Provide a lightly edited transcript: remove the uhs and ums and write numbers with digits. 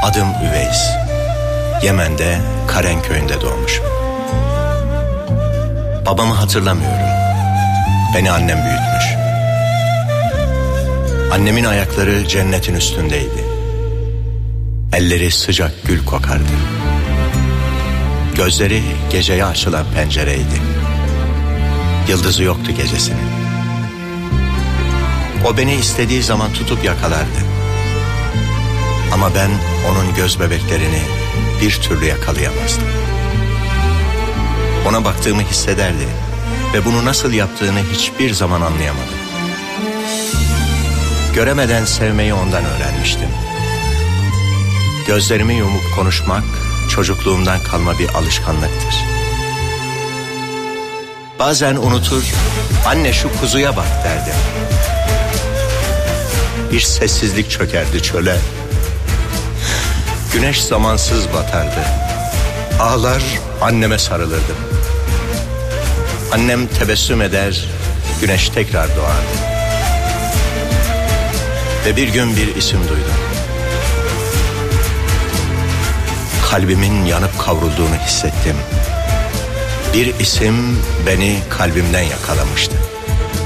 Adım Üveys. Yemen'de Karen köyünde doğmuşum. Babamı hatırlamıyorum. Beni annem büyütmüş. Annemin ayakları cennetin üstündeydi. Elleri sıcak gül kokardı. Gözleri geceye açılan pencereydi. Yıldızı yoktu gecesinin. O beni istediği zaman tutup yakalardı. Ama ben onun göz bebeklerini bir türlü yakalayamazdım. Ona baktığımı hissederdi ve bunu nasıl yaptığını hiçbir zaman anlayamadım. Göremeden sevmeyi ondan öğrenmiştim. Gözlerimi yumup konuşmak çocukluğumdan kalma bir alışkanlıktır. Bazen unutur, anne şu kuzuya bak derdim. Bir sessizlik çökerdi çöle. Güneş zamansız batardı. Ağlar anneme sarılırdım. Annem tebessüm eder, güneş tekrar doğardı. Ve bir gün bir isim duydum. Kalbimin yanıp kavrulduğunu hissettim. Bir isim beni kalbimden yakalamıştı.